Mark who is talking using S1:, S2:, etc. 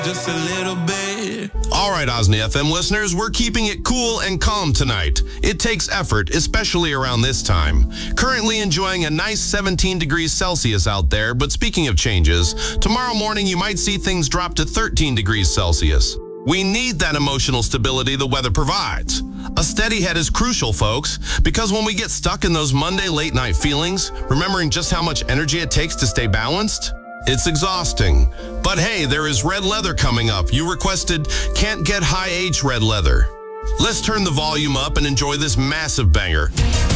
S1: Just a little bit.
S2: All right, Osney FM listeners, we're keeping it cool and calm tonight. It takes effort, especially around this time. Currently enjoying a nice 17 degrees Celsius out there, but speaking of changes, tomorrow morning you might see things drop to 13 degrees Celsius. We need that emotional stability the weather provides. A steady head is crucial, folks, because when we get stuck in those Monday late night feelings, remembering just how much energy it takes to stay balanced, it's exhausting. But hey, there is red leather coming up. You requested Can't Get High Age red leather. Let's turn the volume up and enjoy this massive banger.